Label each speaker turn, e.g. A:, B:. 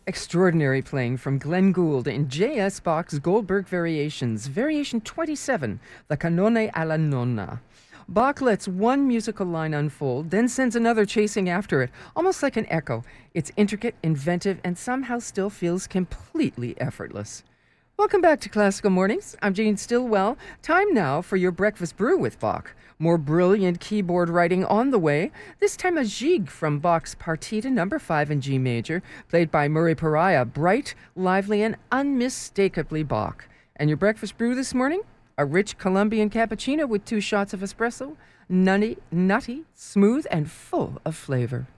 A: Extraordinary playing from Glenn Gould in J.S. Bach's Goldberg Variations, Variation 27, the Canone alla Nonna. Bach lets one musical line unfold, then sends another chasing after it, almost like an echo. It's intricate, inventive, and somehow still feels completely effortless. Welcome back to Classical Mornings. I'm Jane Stillwell. Time now for your breakfast brew with Bach. More brilliant keyboard writing on the way. This time a jig from Bach's Partita No. 5 in G major, played by Murray Pariah. Bright, lively, and unmistakably Bach. And your breakfast brew this morning? A rich Colombian cappuccino with 2 shots of espresso. Nutty, smooth, and full of flavor.